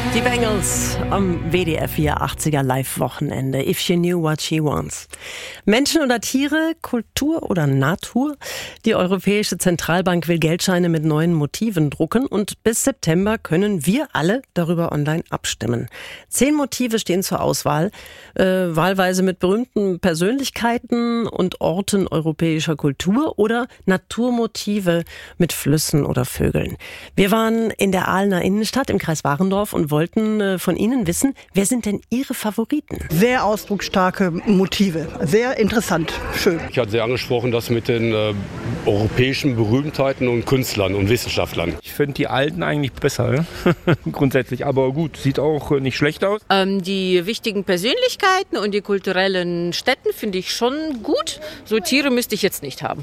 Die Bengals am WDR 480er Live-Wochenende. If she knew what she wants. Menschen oder Tiere, Kultur oder Natur? Die Europäische Zentralbank will Geldscheine mit neuen Motiven drucken und bis September können wir alle darüber online abstimmen. 10 Motive stehen zur Auswahl, wahlweise mit berühmten Persönlichkeiten und Orten europäischer Kultur oder Naturmotive mit Flüssen oder Vögeln. Wir waren in der Ahlener Innenstadt im Kreis Warendorf und wollten von Ihnen wissen, wer sind denn Ihre Favoriten? Sehr ausdrucksstarke Motive, sehr interessant, schön. Ich hatte sehr angesprochen, das mit den europäischen Berühmtheiten und Künstlern und Wissenschaftlern. Ich finde die alten eigentlich besser, grundsätzlich, aber gut, sieht auch nicht schlecht aus. Die wichtigen Persönlichkeiten und die kulturellen Stätten finde ich schon gut. So Tiere müsste ich jetzt nicht haben.